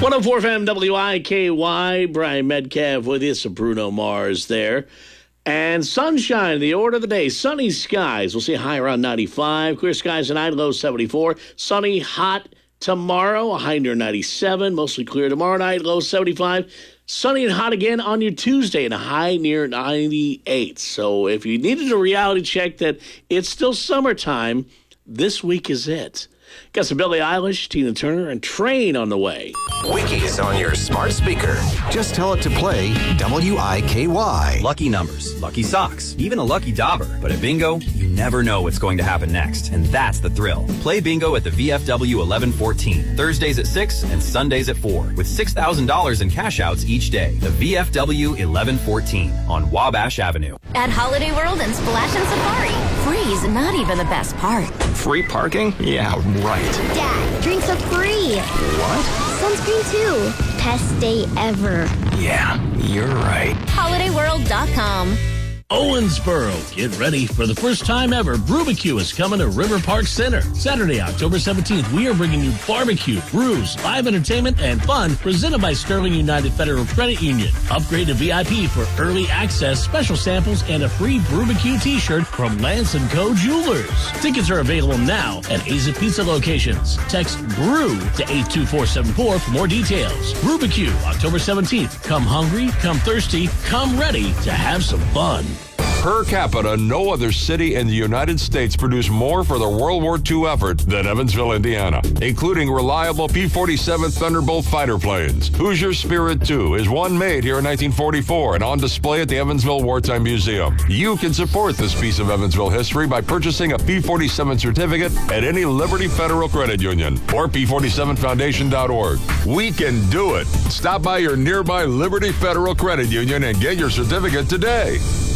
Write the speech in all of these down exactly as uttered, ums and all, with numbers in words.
one oh four F M W I K Y, Brian Metcalf with you. So Bruno Mars there. And sunshine, the order of the day. Sunny skies. We'll see a high around ninety-five. Clear skies tonight, low seventy-four. Sunny, hot tomorrow, a high near ninety-seven. Mostly clear tomorrow night, low seventy-five. Sunny and hot again on your Tuesday and a high near ninety-eight. So if you needed a reality check that it's still summertime, this week is it. Got some Billie Eilish, Tina Turner, and Train on the way. Wiki's on your smart speaker. Just tell it to play W I K Y. Lucky numbers, lucky socks, even a lucky dauber. But at Bingo, you never know what's going to happen next. And that's the thrill. Play Bingo at the V F W eleven fourteen. Thursdays at six and Sundays at four. With six thousand dollars in cash outs each day. The V F W eleven fourteen on Wabash Avenue. At Holiday World and Splash and Safari. Free's not even the best part. Free parking? Yeah, right. Dad, drinks are free. What? Sunscreen too. Best day ever. Yeah, you're right. holiday world dot com. Owensboro, get ready for the first time ever. Brubecue is coming to River Park Center. Saturday, October seventeenth, we are bringing you barbecue, brews, live entertainment, and fun presented by Sterling United Federal Credit Union. Upgrade to V I P for early access, special samples, and a free Brubecue t-shirt from Lance and Co. Jewelers. Tickets are available now at Aza Pizza locations. Text BREW to eight two four seven four for more details. Brubecue, October seventeenth. Come hungry, come thirsty, come ready to have some fun. Per capita, no other city in the United States produced more for the World War Two effort than Evansville, Indiana, including reliable P forty-seven Thunderbolt fighter planes. Hoosier Spirit two is one made here in nineteen forty-four and on display at the Evansville Wartime Museum. You can support this piece of Evansville history by purchasing a P forty-seven certificate at any Liberty Federal Credit Union or P forty-seven foundation dot org. We can do it. Stop by your nearby Liberty Federal Credit Union and get your certificate today.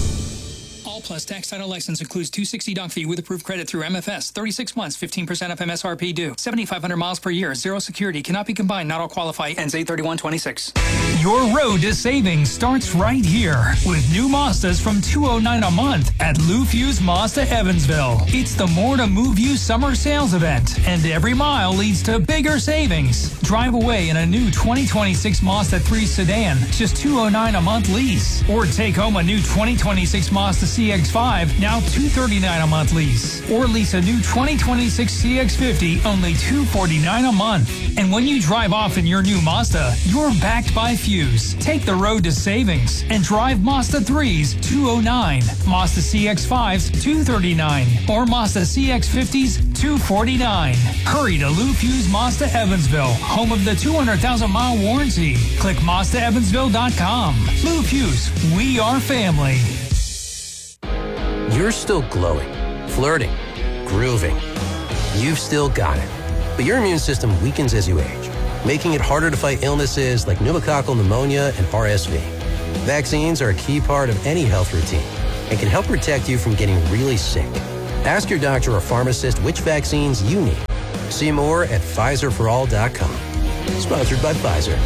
Plus tax title license includes two hundred sixty dollars doc fee with approved credit through M F S. thirty-six months, fifteen percent off M S R P due. seventy-five hundred miles per year. Zero security. Cannot be combined. Not all qualify. Ends eight thirty-one twenty-six. Your road to savings starts right here with new Mazdas from two hundred nine dollars a month at Lou Fuse Mazda Evansville. It's the More to Move You summer sales event, and every mile leads to bigger savings. Drive away in a new twenty twenty-six Mazda three sedan, just two hundred nine dollars a month lease. Or take home a new twenty twenty-six Mazda C X five, now two hundred thirty-nine dollars a month lease. Or lease a new twenty twenty-six C X fifty, only two hundred forty-nine dollars a month. And when you drive off in your new Mazda, you're backed by Fuse. Take the road to savings and drive Mazda threes, two hundred nine, Mazda C X fives, two hundred thirty-nine, or Mazda C X fifties, two hundred forty-nine. Hurry to Lou Fuse Mazda Evansville, home of the two hundred thousand mile warranty. Click Mazda Evansville dot com. Lou Fuse, we are family. You're still glowing, flirting, grooving. You've still got it. But your immune system weakens as you age, making it harder to fight illnesses like pneumococcal pneumonia and R S V. Vaccines are a key part of any health routine and can help protect you from getting really sick. Ask your doctor or pharmacist which vaccines you need. See more at Pfizer for all dot com. Sponsored by Pfizer.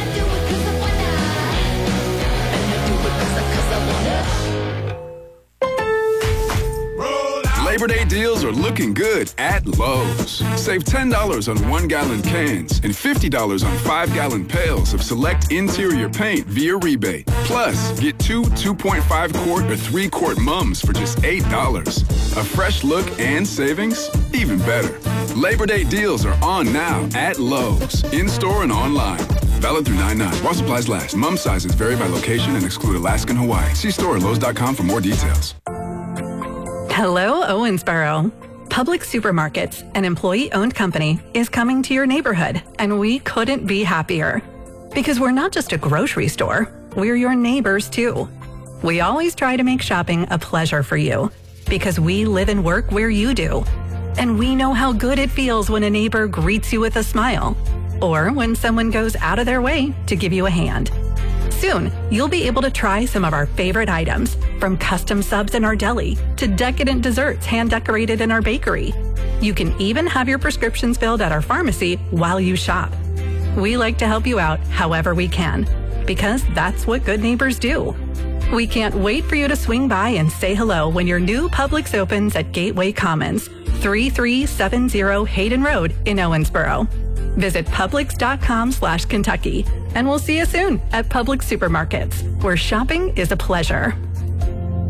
Labor Day deals are looking good at Lowe's. Save ten dollars on one-gallon cans and fifty dollars on five-gallon pails of select interior paint via rebate. Plus, get two two point five quart or three quart mums for just eight dollars. A fresh look and savings? Even better. Labor Day deals are on now at Lowe's, in-store and online. Valid through nine nine. While supplies last. Mum sizes vary by location and exclude Alaska and Hawaii. See store at Lowe's dot com for more details. Hello, Owensboro. Public Supermarkets, an employee-owned company, is coming to your neighborhood, and we couldn't be happier. Because we're not just a grocery store, we're your neighbors too. We always try to make shopping a pleasure for you, because we live and work where you do. And we know how good it feels when a neighbor greets you with a smile, or when someone goes out of their way to give you a hand. Soon, you'll be able to try some of our favorite items, from custom subs in our deli to decadent desserts hand-decorated in our bakery. You can even have your prescriptions filled at our pharmacy while you shop. We like to help you out however we can, because that's what good neighbors do. We can't wait for you to swing by and say hello when your new Publix opens at Gateway Commons, thirty-three seventy Hayden Road in Owensboro. Visit Publix.com slash Kentucky, and we'll see you soon at Publix Supermarkets, where shopping is a pleasure.